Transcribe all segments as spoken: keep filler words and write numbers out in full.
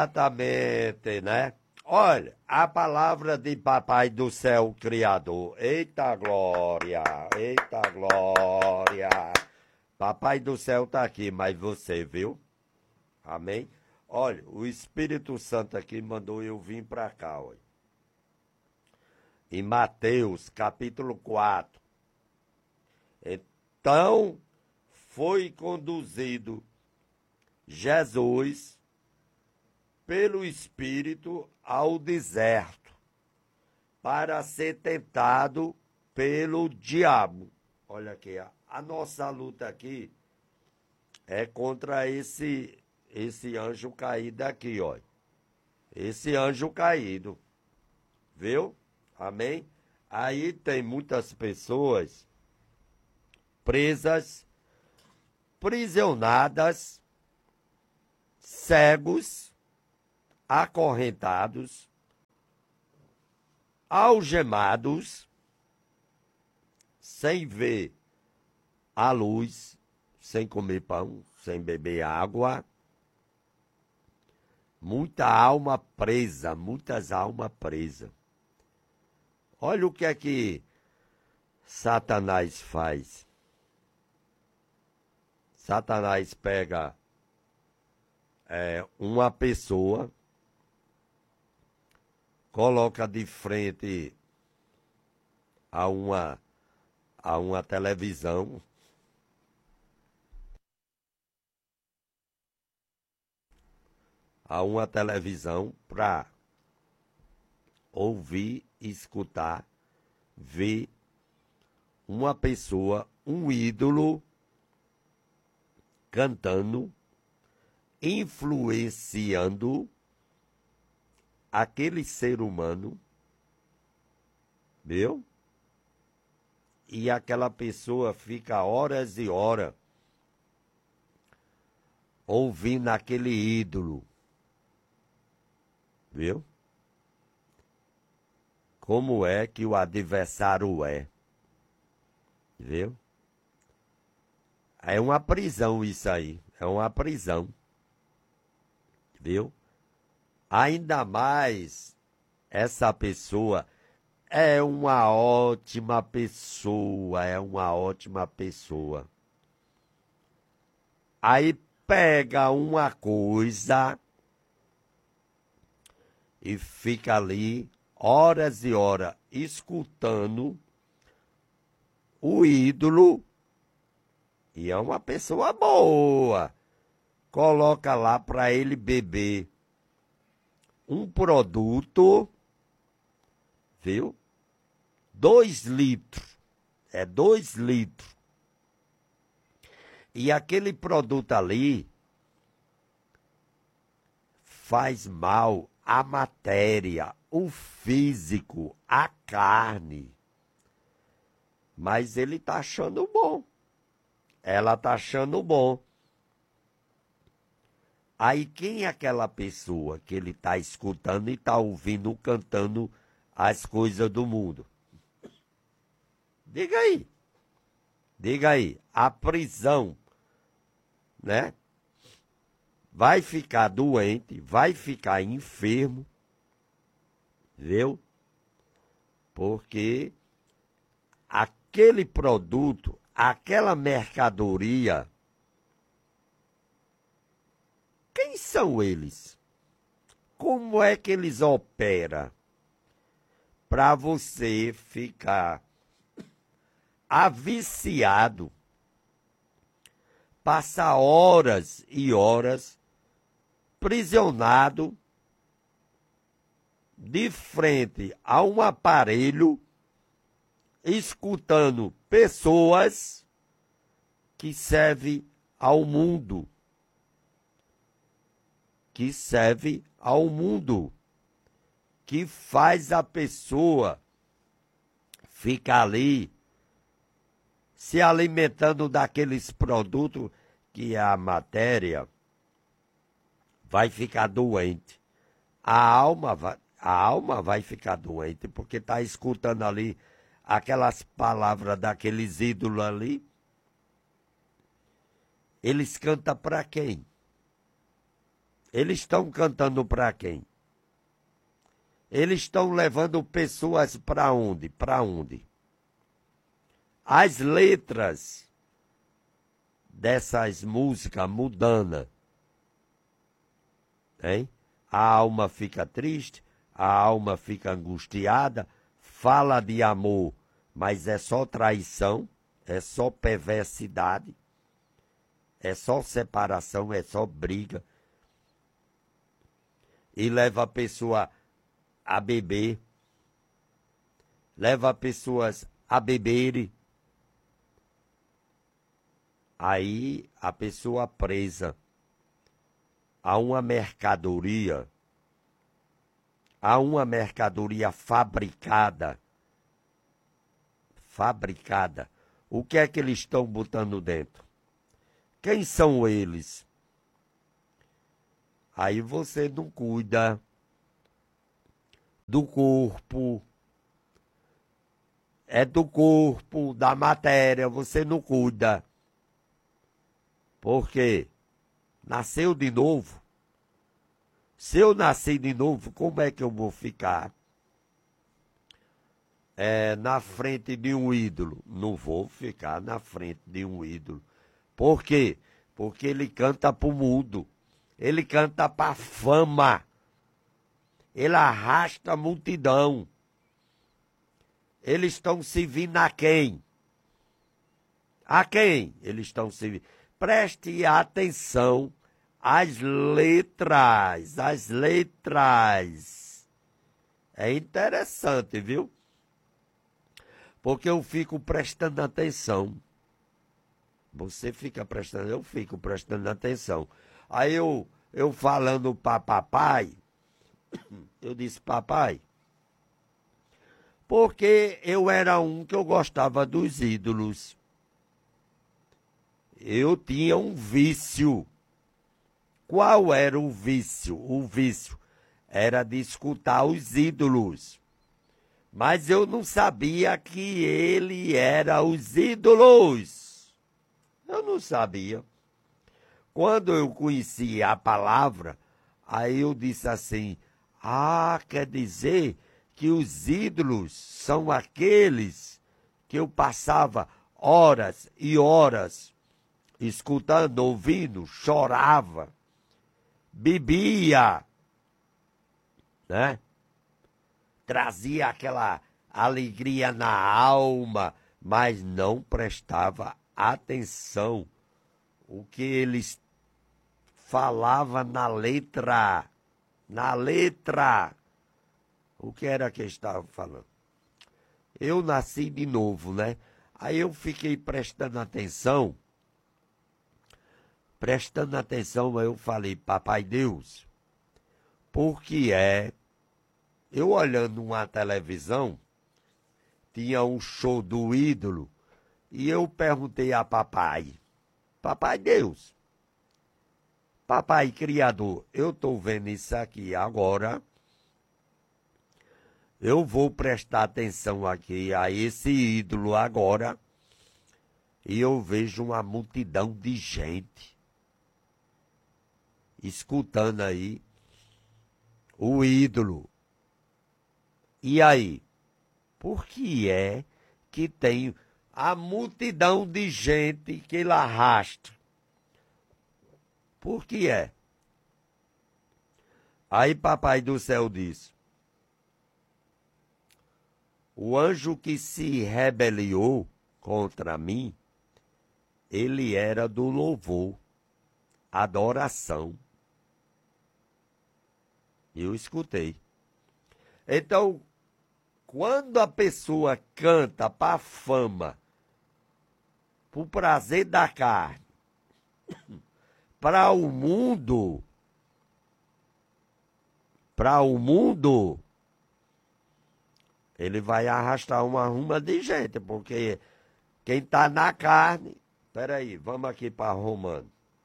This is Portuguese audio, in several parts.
Exatamente, né? Olha, a palavra de Papai do Céu Criador. Eita glória, eita glória. Papai do Céu tá aqui, mas você viu? Amém? Olha, o Espírito Santo aqui mandou eu vir para cá, olha. Em Mateus, capítulo quatro. Então, foi conduzido Jesus pelo Espírito ao deserto para ser tentado pelo diabo. Olha aqui, a, a nossa luta aqui é contra esse esse anjo caído aqui, ó. Esse anjo caído. Viu? Amém? Aí tem muitas pessoas presas, prisionadas, cegos, acorrentados, algemados, sem ver a luz, sem comer pão, sem beber água. Muita alma presa, muitas almas presas. Olha o que é que Satanás faz. Satanás pega é, uma pessoa, coloca de frente a uma, a uma televisão, a uma televisão para ouvir, escutar, ver uma pessoa, um ídolo, cantando, influenciando aquele ser humano, viu? E aquela pessoa fica horas e horas ouvindo aquele ídolo, viu? Como é que o adversário é, viu? É uma prisão isso aí, é uma prisão, viu? Ainda mais essa pessoa é uma ótima pessoa, é uma ótima pessoa. Aí pega uma coisa e fica ali horas e horas escutando o ídolo, e é uma pessoa boa. Coloca lá para ele beber um produto, viu? Dois litros. É dois litros. E aquele produto ali faz mal à matéria, o físico, a carne. Mas ele tá achando bom. Ela tá achando bom. Aí quem é aquela pessoa que ele tá escutando e tá ouvindo, cantando as coisas do mundo? Diga aí. Diga aí. A prisão, né? Vai ficar doente, vai ficar enfermo, viu? Porque aquele produto, aquela mercadoria, quem são eles? Como é que eles operam para você ficar aviciado, passar horas e horas prisionado de frente a um aparelho, escutando pessoas que servem ao mundo, que serve ao mundo, que faz a pessoa ficar ali se alimentando daqueles produtos que a matéria vai ficar doente. A alma vai, a alma vai ficar doente, porque está escutando ali aquelas palavras daqueles ídolos ali. Eles cantam para quem? Eles estão cantando para quem? Eles estão levando pessoas para onde? Para onde? As letras dessas músicas mudando, hein? A alma fica triste, a alma fica angustiada, fala de amor, mas é só traição, é só perversidade, é só separação, é só briga. E leva a pessoa a beber, leva pessoas a beberem. Aí a pessoa presa a uma mercadoria, a uma mercadoria fabricada, fabricada. O que é que eles estão botando dentro? Quem são eles? Aí você não cuida do corpo, é do corpo, da matéria, você não cuida. Por quê? Nasceu de novo. Se eu nasci de novo, como é que eu vou ficar é, na frente de um ídolo? Não vou ficar na frente de um ídolo. Por quê? Porque ele canta para o mundo. Ele canta para a fama. Ele arrasta a multidão. Eles estão servindo a quem? A quem eles estão servindo? Preste atenção às letras, às letras. É interessante, viu? Porque eu fico prestando atenção. Você fica prestando, eu fico prestando atenção. Aí eu, eu falando para papai, eu disse, papai, porque eu era um que eu gostava dos ídolos. Eu tinha um vício. Qual era o vício? O vício era de escutar os ídolos. Mas eu não sabia que ele era os ídolos. Eu não sabia. Quando eu conheci a palavra, aí eu disse assim, ah, quer dizer que os ídolos são aqueles que eu passava horas e horas escutando, ouvindo, chorava, bebia, né? Trazia aquela alegria na alma, mas não prestava atenção o que eles falavam na letra, na letra. O que era que eles estavam falando? Eu nasci de novo, né? Aí eu fiquei prestando atenção, prestando atenção, eu falei, papai Deus, por que é? Eu olhando uma televisão, tinha um show do ídolo, e eu perguntei a papai, papai Deus, papai Criador, eu estou vendo isso aqui agora, eu vou prestar atenção aqui a esse ídolo agora, e eu vejo uma multidão de gente escutando aí o ídolo. E aí? Por que é que tem a multidão de gente que ele arrasta? Por que é? Aí papai do céu diz, o anjo que se rebeliou contra mim, ele era do louvor, adoração. Eu escutei. Então, quando a pessoa canta para a fama, para o prazer da carne, para o mundo, para o mundo, ele vai arrastar uma ruma de gente, porque quem está na carne... Peraí, vamos aqui para Romano.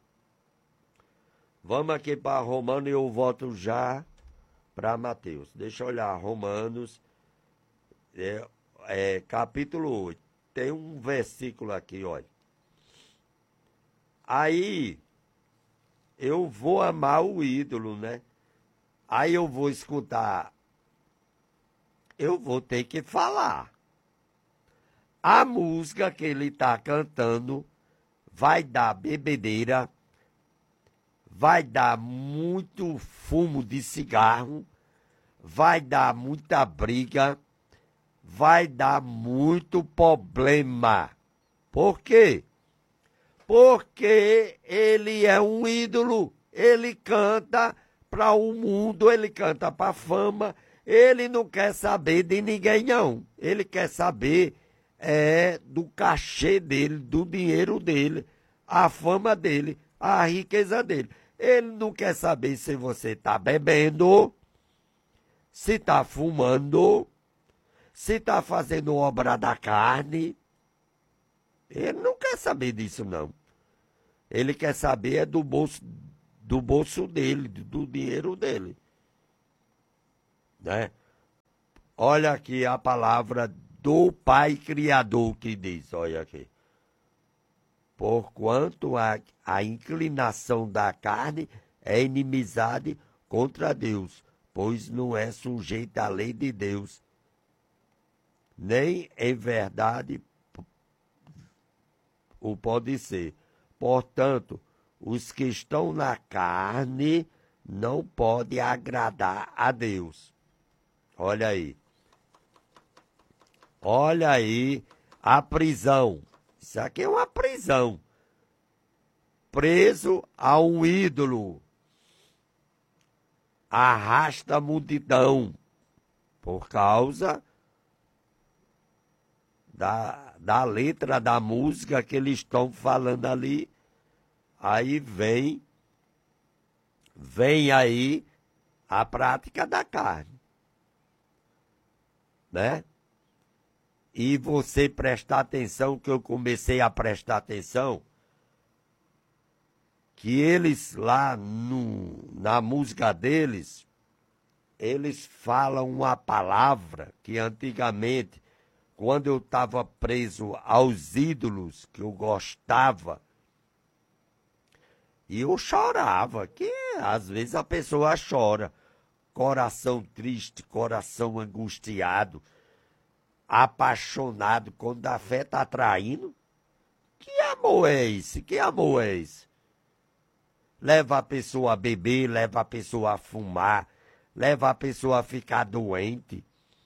Vamos aqui para Romano e eu volto já para Mateus. Deixa eu olhar, Romanos, é, é, capítulo oito. Tem um versículo aqui, olha. Aí, eu vou amar o ídolo, né? Aí eu vou escutar, eu vou ter que falar. A música que ele está cantando vai dar bebedeira, vai dar muito fumo de cigarro, vai dar muita briga, vai dar muito problema. Por quê? Porque ele é um ídolo, ele canta para o mundo, ele canta para a fama, ele não quer saber de ninguém não, ele quer saber é, do cachê dele, do dinheiro dele, a fama dele, a riqueza dele. Ele não quer saber se você está bebendo, se está fumando, se está fazendo obra da carne. Ele não quer saber disso, não. Ele quer saber é do bolso, do bolso dele, do dinheiro dele. Né? Olha aqui a palavra do Pai Criador que diz, olha aqui. Porquanto a, a inclinação da carne é inimizade contra Deus, pois não é sujeita à lei de Deus, nem em verdade o pode ser. Portanto, os que estão na carne não podem agradar a Deus. Olha aí. Olha aí a prisão. Isso aqui é uma prisão. Preso a um ídolo. Arrasta a multidão. Por causa da, da letra da música que eles estão falando ali. Aí vem, vem aí a prática da carne. Né? E você prestar atenção, que eu comecei a prestar atenção, que eles lá no, na música deles, eles falam uma palavra que antigamente, quando eu estava preso aos ídolos que eu gostava, e eu chorava, que às vezes a pessoa chora, coração triste, coração angustiado, apaixonado, quando a fé está traindo. Que amor é esse? Que amor é esse? Leva a pessoa a beber, leva a pessoa a fumar, leva a pessoa a ficar doente.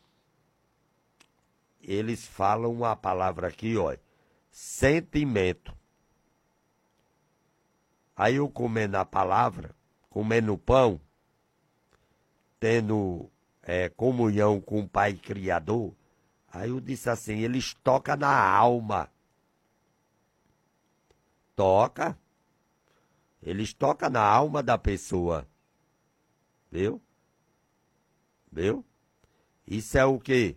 Eles falam uma palavra aqui, ó, sentimento. Aí eu comendo a palavra, comendo pão, tendo é, comunhão com o Pai Criador, aí eu disse assim, eles tocam na alma. Toca. Eles tocam na alma da pessoa. Viu? Viu? Isso é o quê?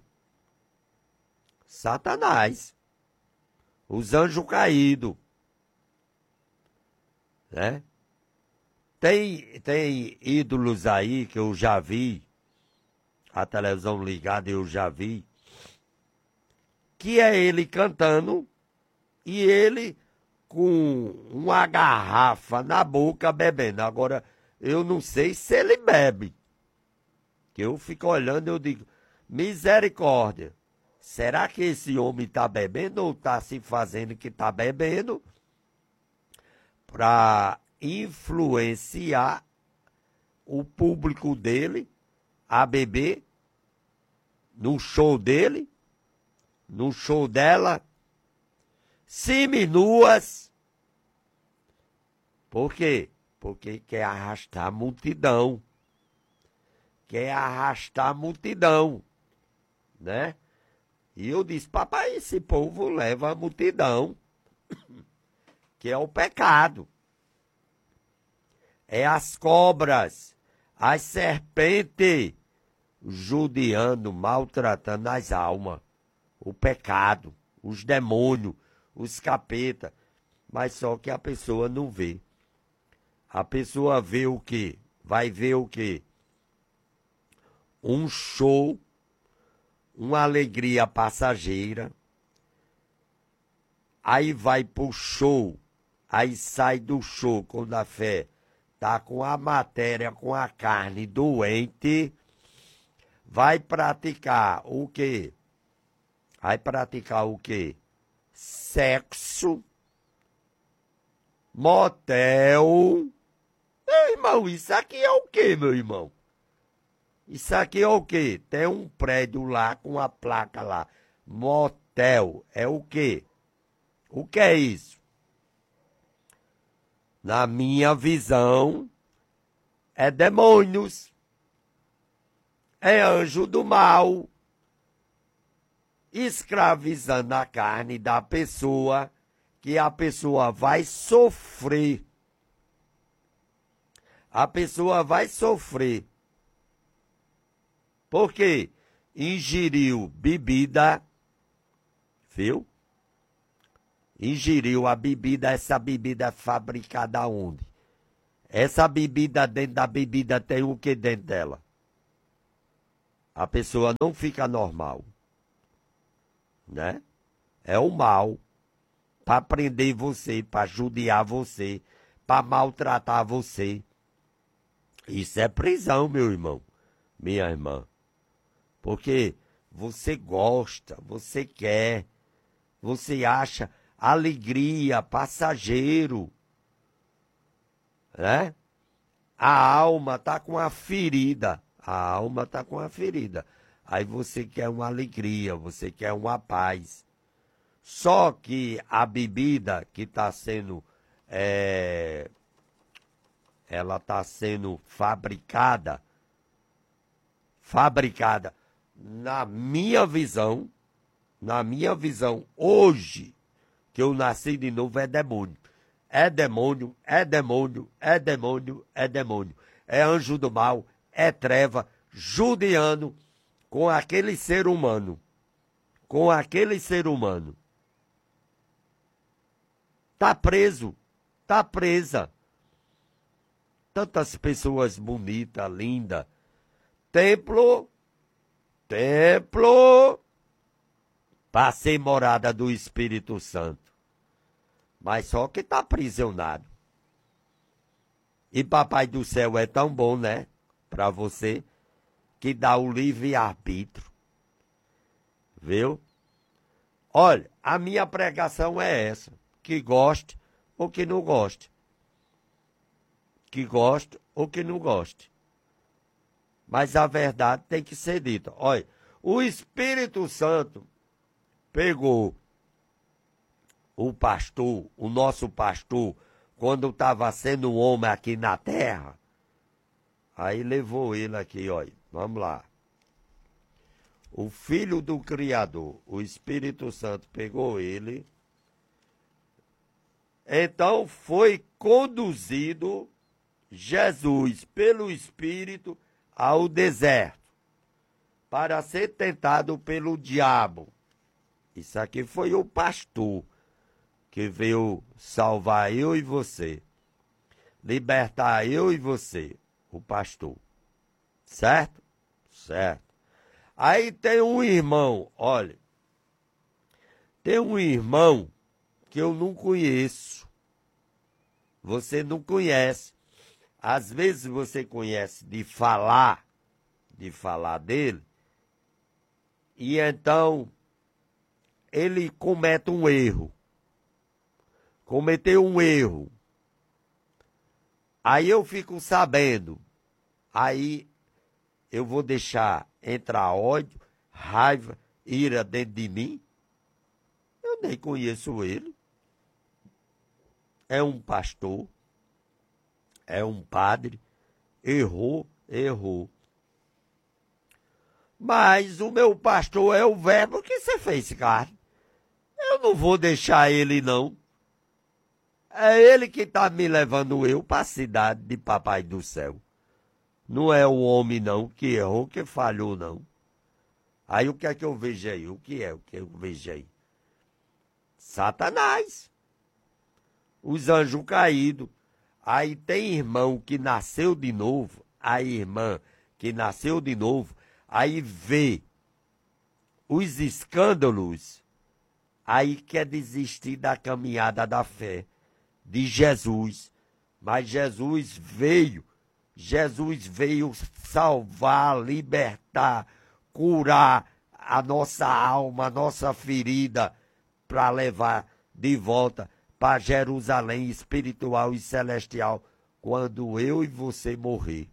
Satanás. Os anjos caídos. Né? Tem, tem ídolos aí que eu já vi, a televisão ligada eu já vi, que é ele cantando e ele com uma garrafa na boca bebendo. Agora, eu não sei se ele bebe. Que eu fico olhando e eu digo, misericórdia, será que esse homem está bebendo ou está se fazendo que está bebendo para influenciar o público dele a beber no show dele, no show dela, seminuas. Por quê? Porque quer arrastar a multidão. Quer arrastar a multidão, né? E eu disse, papai, esse povo leva a multidão, que é o pecado. É as cobras, as serpentes, judiando, maltratando as almas. O pecado, os demônios, os capeta. Mas só que a pessoa não vê. A pessoa vê o quê? Vai ver o quê? Um show, uma alegria passageira. Aí vai pro show, aí sai do show quando a fé tá com a matéria, com a carne doente, vai praticar o quê? Vai praticar o quê? Sexo, motel. Meu irmão, isso aqui é o quê, meu irmão? Isso aqui é o quê? Tem um prédio lá com a placa lá. Motel. É o quê? O que é isso? Na minha visão, é demônios. É anjo do mal. Escravizando a carne da pessoa, que a pessoa vai sofrer. A pessoa vai sofrer. Porque ingeriu bebida, viu? Ingeriu a bebida, essa bebida é fabricada onde? Essa bebida, dentro da bebida tem o que dentro dela? A pessoa não fica normal, né? É o mal para prender você, para judiar você, para maltratar você. Isso é prisão, meu irmão, minha irmã. Porque você gosta, você quer, você acha alegria, passageiro, né? A alma tá com a ferida, a alma tá com a ferida. Aí você quer uma alegria, você quer uma paz. Só que a bebida que está sendo, é, ela está sendo fabricada, fabricada, na minha visão, na minha visão, hoje, que eu nasci de novo, é demônio. É demônio, é demônio, é demônio, é demônio. É anjo do mal, é treva, judiando com aquele ser humano. Com aquele ser humano. Tá preso, tá presa. Tantas pessoas bonitas, lindas. Templo, templo, para ser morada do Espírito Santo. Mas só que está aprisionado. E Papai do Céu é tão bom, né? Para você, que dá o livre-arbítrio. Viu? Olha, a minha pregação é essa. Que goste ou que não goste. Que goste ou que não goste. Mas a verdade tem que ser dita. Olha, o Espírito Santo pegou o pastor, o nosso pastor, quando estava sendo um homem aqui na terra, aí levou ele aqui, olha, vamos lá. O Filho do Criador, o Espírito Santo pegou ele, então foi conduzido Jesus pelo Espírito ao deserto, para ser tentado pelo diabo. Isso aqui foi o pastor que veio salvar eu e você, libertar eu e você, o pastor. Certo? Certo. Aí tem um irmão, olha, tem um irmão que eu não conheço. Você não conhece. Às vezes você conhece de falar, de falar dele, e então ele comete um erro. Cometeu um erro. Aí eu fico sabendo. Aí eu vou deixar entrar ódio, raiva, ira dentro de mim? Eu nem conheço ele. É um pastor. É um padre. Errou, errou. Mas o meu pastor é o verbo que você fez carne. Eu não vou deixar ele, não. É ele que está me levando eu para a cidade de Papai do Céu. Não é o homem, não, que errou, que falhou, não. Aí o que é que eu vejo aí? O que é o que eu vejo aí? Satanás. Os anjos caídos. Aí tem irmão que nasceu de novo, a irmã que nasceu de novo, aí vê os escândalos, aí quer desistir da caminhada da fé de Jesus, Mas Jesus veio, Jesus veio salvar, libertar, curar a nossa alma, a nossa ferida, para levar de volta para Jerusalém espiritual e celestial, quando eu e você morrer.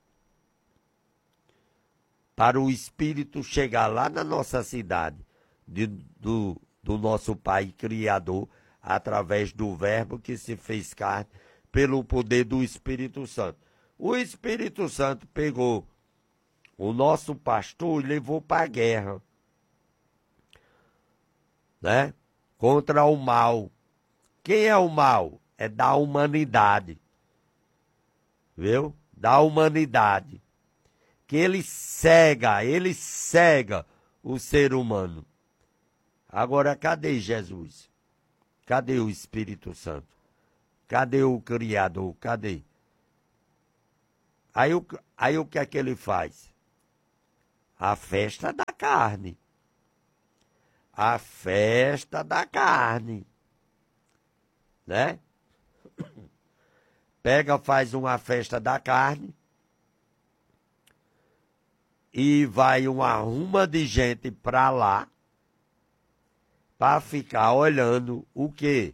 Para o Espírito chegar lá na nossa cidade, de, do, do nosso Pai Criador, através do Verbo que se fez carne, pelo poder do Espírito Santo. O Espírito Santo pegou o nosso pastor e levou para a guerra, né? Contra o mal. Quem é o mal? É da humanidade. Viu? Da humanidade. Que ele cega, ele cega o ser humano. Agora, cadê Jesus? Cadê o Espírito Santo? Cadê o Criador? Cadê? Aí, o, aí o que é que ele faz? A festa da carne. A festa da carne. Né? Pega, faz uma festa da carne. E vai uma ruma de gente para lá. Para ficar olhando o quê?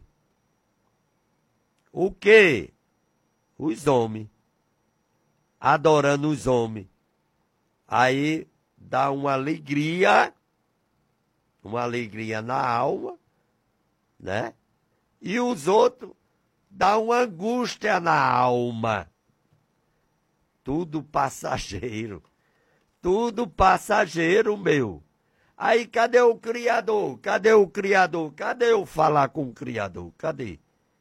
O quê? Os homens. Adorando os homens. Aí dá uma alegria, uma alegria na alma, né? E os outros dá uma angústia na alma. Tudo passageiro. Tudo passageiro, meu. Aí cadê o Criador? Cadê o Criador? Cadê eu falar com o Criador? Cadê?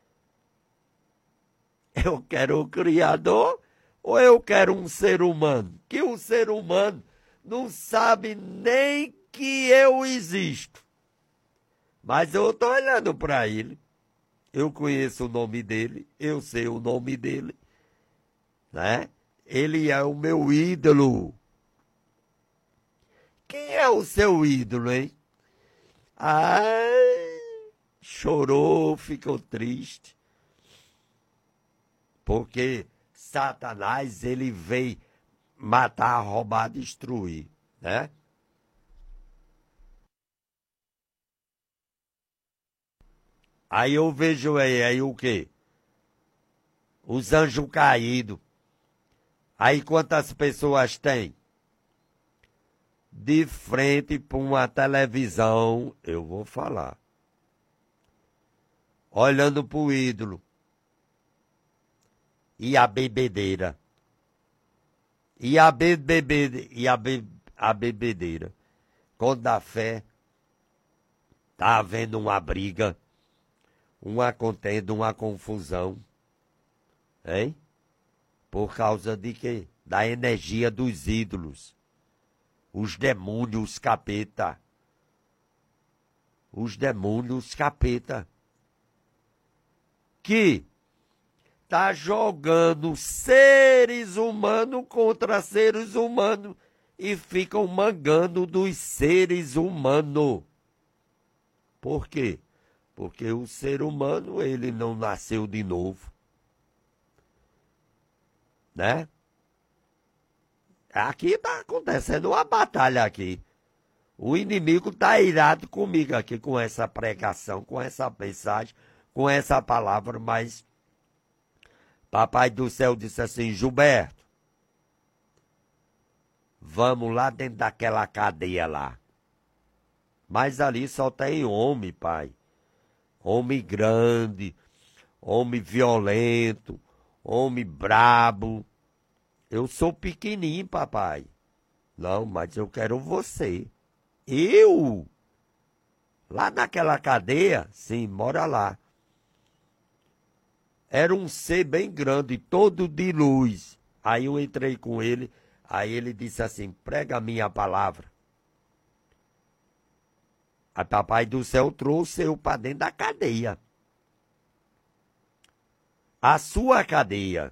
Eu quero o Criador ou eu quero um ser humano? Que o ser humano não sabe nem que eu existo. Mas eu estou olhando para ele. Eu conheço o nome dele, eu sei o nome dele, né? Ele é o meu ídolo. Quem é o seu ídolo, hein? Ai, chorou, ficou triste. Porque Satanás, ele veio matar, roubar, destruir, né? Aí eu vejo aí, aí o quê? Os anjos caídos. Aí quantas pessoas tem? De frente para uma televisão, eu vou falar. Olhando para o ídolo. E a bebedeira. E a bebedeira. E a, be, a bebedeira. Quando dá fé, tá havendo uma briga, uma contenda, uma confusão. Hein? Por causa de quê? Da energia dos ídolos. Os demônios, os capeta. Os demônios, os capeta. Que tá jogando seres humanos contra seres humanos e ficam mangando dos seres humanos. Por quê? Porque o ser humano, ele não nasceu de novo. Né? Aqui está acontecendo uma batalha aqui. O inimigo está irado comigo aqui com essa pregação, com essa mensagem, com essa palavra, mas Papai do Céu disse assim, Gilberto, vamos lá dentro daquela cadeia lá. Mas ali só tem homem, pai. Homem grande, homem violento, homem brabo. Eu sou pequenininho, papai. Não, mas eu quero você. Eu? Lá naquela cadeia? Sim, mora lá. Era um ser bem grande, todo de luz. Aí eu entrei com ele, aí ele disse assim, prega a minha palavra. Aí Papai do Céu trouxe eu para dentro da cadeia. A sua cadeia.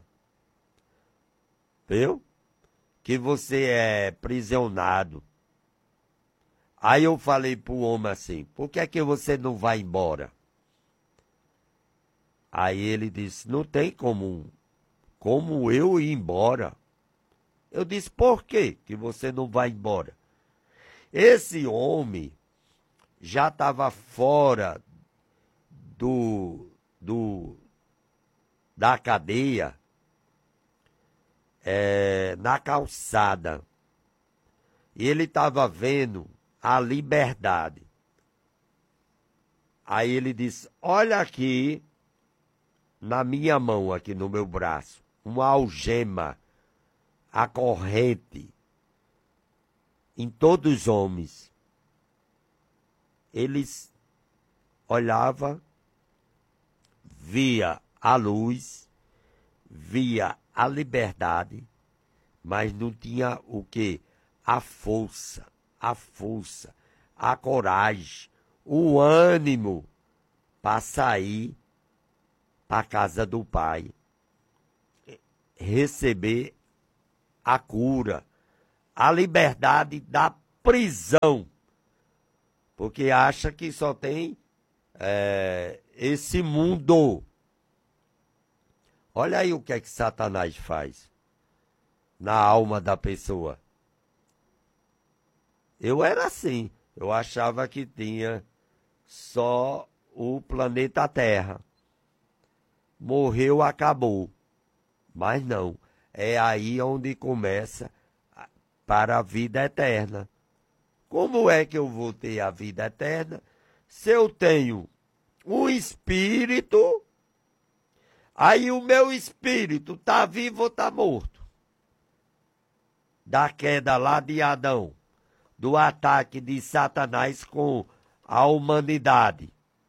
Viu? Que você é prisionado. Aí eu falei pro homem assim, por que é que você não vai embora? Aí ele disse, não tem como, como eu ir embora. Eu disse, por quê que você não vai embora? Esse homem já estava fora do, do, da cadeia, é, na calçada. E ele estava vendo a liberdade. Aí ele disse, olha aqui, na minha mão, aqui no meu braço, uma algema, a corrente, em todos os homens. Eles olhavam, via a luz, via a liberdade, mas não tinha o quê? A força, a força, a coragem, o ânimo para sair para a casa do Pai, receber a cura, a liberdade da prisão, porque acha que só tem é, esse mundo. Olha aí o que é que Satanás faz na alma da pessoa. Eu era assim, eu achava que tinha só o planeta Terra. Morreu, acabou. Mas não, é aí onde começa para a vida eterna. Como é que eu vou ter a vida eterna se eu tenho um espírito, aí o meu espírito está vivo ou está morto? Da queda lá de Adão, do ataque de Satanás com a humanidade.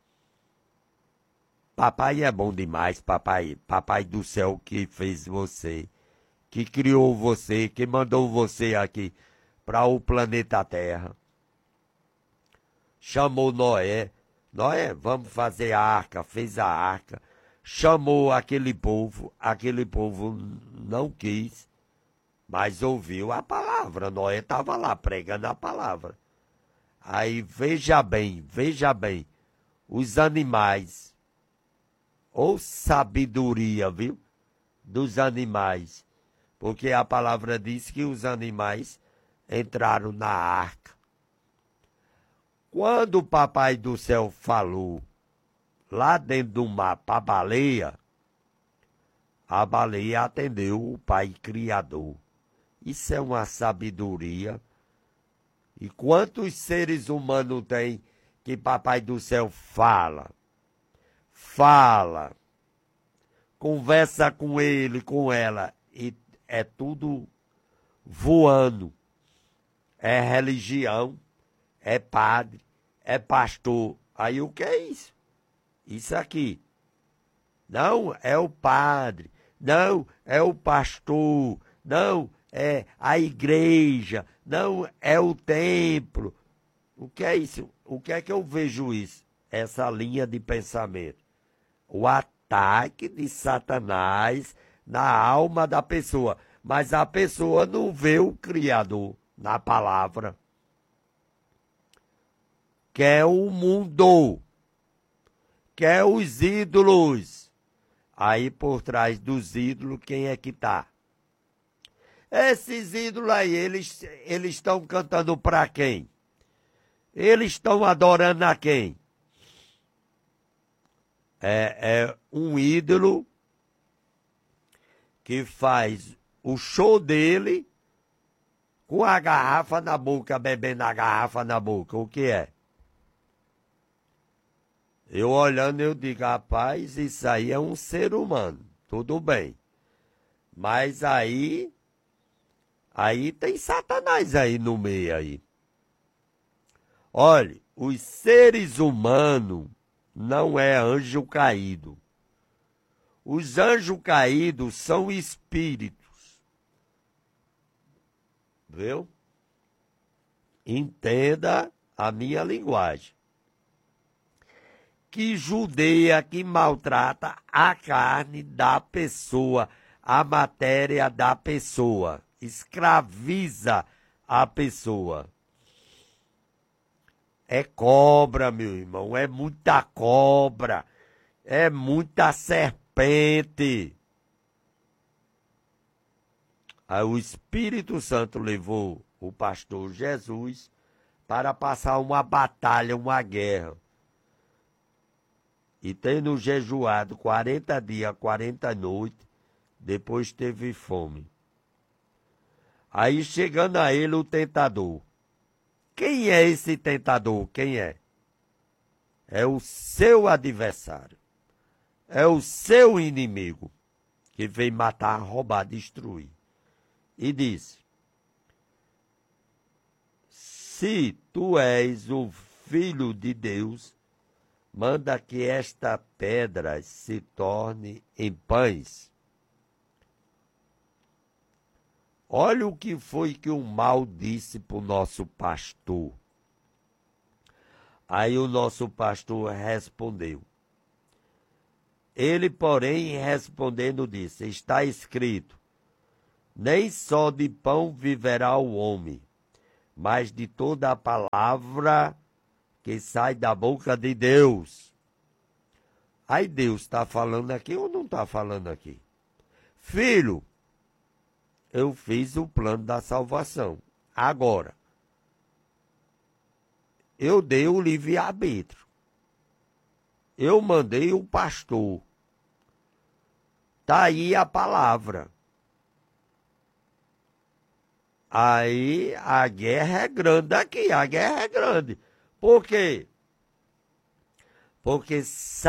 Papai é bom demais, papai, papai do céu que fez você, que criou você, que mandou você aqui para o planeta Terra. Chamou Noé, Noé, vamos fazer a arca, fez a arca. Chamou aquele povo, aquele povo não quis, mas ouviu a palavra. Noé estava lá pregando a palavra. Aí veja bem, veja bem, os animais, ou sabedoria, viu, dos animais, porque a palavra diz que os animais entraram na arca. Quando o papai do céu falou lá dentro do mar para a baleia, a baleia atendeu o Pai Criador. Isso é uma sabedoria. E quantos seres humanos tem que papai do céu fala? Fala, conversa com ele, com ela, e é tudo voando. É religião, é padre, é pastor. Aí o que é isso? Isso aqui. Não, é o padre. Não, é o pastor. Não, é a igreja. Não, é o templo. O que é isso? O que é que eu vejo isso? Essa linha de pensamento. O ataque de Satanás na alma da pessoa. Mas a pessoa não vê o Criador na palavra. Quer o mundo. Quer os ídolos. Aí por trás dos ídolos, quem é que tá? Esses ídolos aí, eles eles estão cantando para quem? Eles estão adorando a quem? É, é um ídolo que faz o show dele com a garrafa na boca, bebendo a garrafa na boca. O que é? Eu olhando, eu digo, rapaz, isso aí é um ser humano. Tudo bem. Mas aí, aí tem Satanás aí no meio aí. Olha, os seres humanos não é anjo caído. Os anjos caídos são espíritos. Viu? Entenda a minha linguagem. Que judeia que maltrata a carne da pessoa, a matéria da pessoa, escraviza a pessoa. É cobra, meu irmão, é muita cobra É muita serpente. Aí o Espírito Santo levou o pastor Jesus para passar uma batalha, uma guerra. E tendo jejuado quarenta dias, quarenta noites, depois teve fome. Aí chegando a ele o tentador. Quem é esse tentador? Quem é? É o seu adversário. É o seu inimigo que vem matar, roubar, destruir. E disse: se tu és o filho de Deus, manda que esta pedra se torne em pães. Olha o que foi que o mal disse para o nosso pastor. Aí o nosso pastor respondeu. Ele, porém, respondendo, disse: está escrito, nem só de pão viverá o homem, mas de toda a palavra que sai da boca de Deus. Aí Deus está falando aqui ou não está falando aqui? Filho, eu fiz o plano da salvação. Agora, eu dei o livre-arbítrio. Eu mandei o pastor. Está aí a palavra. Aí a guerra é grande aqui, a guerra é grande. Por quê? Porque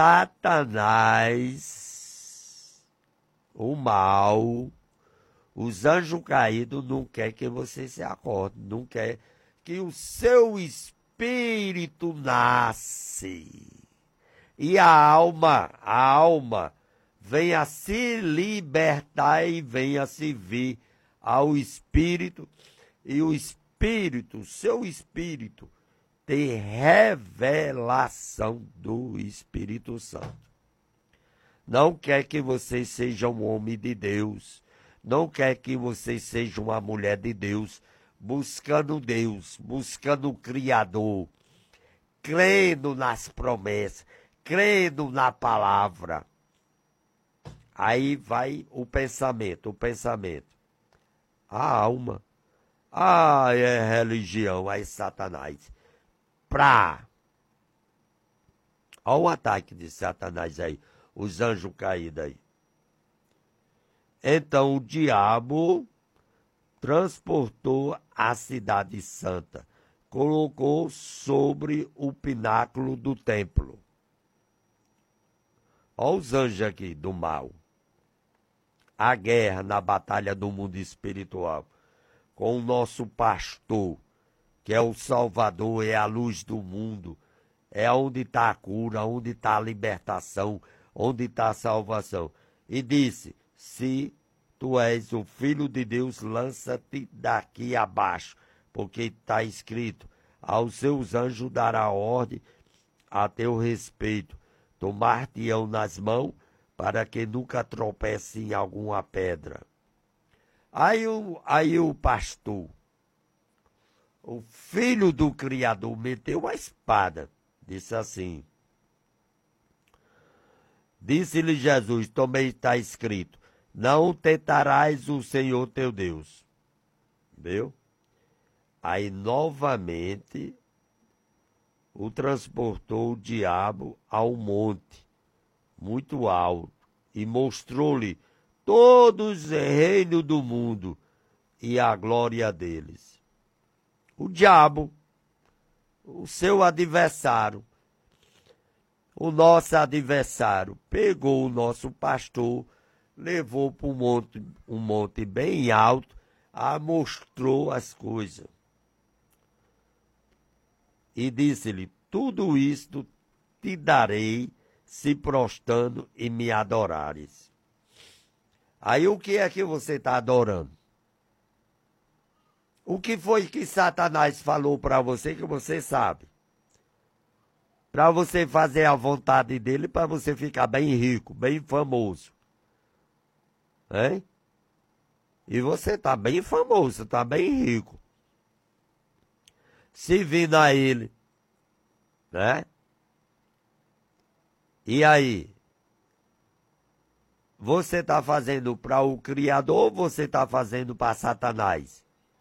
Satanás, o mal, os anjos caídos não quer que você se acorde, não quer que o seu espírito nasce. E a alma, a alma, venha se libertar e venha se vir ao espírito. E o espírito, seu espírito, tem revelação do Espírito Santo. Não quer que você seja um homem de Deus. Não quer que você seja uma mulher de Deus, buscando Deus, buscando o Criador, crendo nas promessas, crendo na palavra. Aí vai o pensamento, o pensamento. A alma. Ah, é religião, é Satanás. Pra. Olha o ataque de Satanás aí, os anjos caídos aí. Então o diabo transportou a cidade santa, colocou sobre o pináculo do templo. Olha os anjos aqui do mal. A guerra na batalha do mundo espiritual, com o nosso pastor, que é o Salvador, é a luz do mundo, é onde está a cura, onde está a libertação, onde está a salvação. E disse, se tu és o Filho de Deus, lança-te daqui abaixo, porque está escrito, aos seus anjos dará ordem a teu respeito, tomar-te-ão nas mãos, para que nunca tropece em alguma pedra. Aí o, aí o pastor, o filho do Criador, meteu a espada, disse assim, disse-lhe Jesus, também está escrito, não tentarás o Senhor teu Deus. Viu? Aí novamente o transportou o diabo ao monte, muito alto, e mostrou-lhe todos os reinos do mundo e a glória deles. O diabo, o seu adversário, o nosso adversário, pegou o nosso pastor, levou para um monte, um monte bem alto, a mostrou as coisas. E disse-lhe, tudo isto te darei, se prostrando e me adorares. Aí o que é que você está adorando? O que foi que Satanás falou para você que você sabe? Para você fazer a vontade dele, para você ficar bem rico, bem famoso. Hein? E você está bem famoso, está bem rico. Se vindo a ele, né? E aí, Você está fazendo para o Criador ou você está fazendo para Satanás?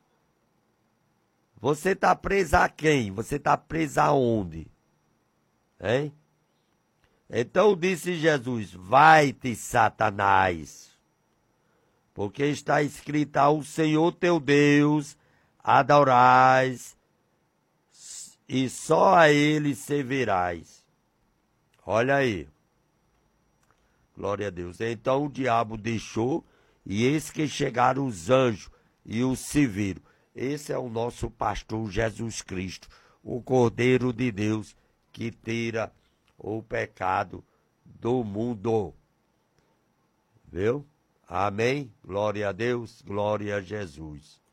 Você está preso a quem? Você está preso aonde? Hein? Então disse Jesus, vai-te, Satanás, porque está escrito ao Senhor teu Deus, adorás, e só a ele servirás. Olha aí. Glória a Deus. Então o diabo deixou, e eis que chegaram os anjos e o serviram. Esse é o nosso pastor Jesus Cristo, o Cordeiro de Deus, que tira o pecado do mundo. Viu? Amém? Glória a Deus, glória a Jesus.